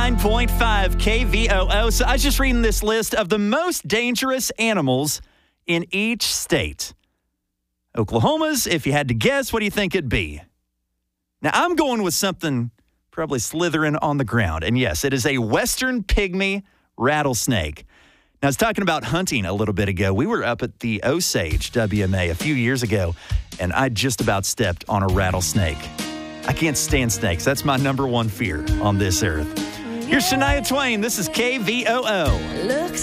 99.5 KVOO. So I was just reading this list of the most dangerous animals in each state. Oklahoma's, if you had to guess, what do you think it'd be? Now, I'm going with something probably slithering on the ground. And yes, it is a western pygmy rattlesnake. Now, I was talking about hunting a little bit ago. We were up at the Osage WMA a few years ago, and I just about stepped on a rattlesnake. I can't stand snakes. That's my number one fear on this earth. Here's Shania Twain. This is KVOO.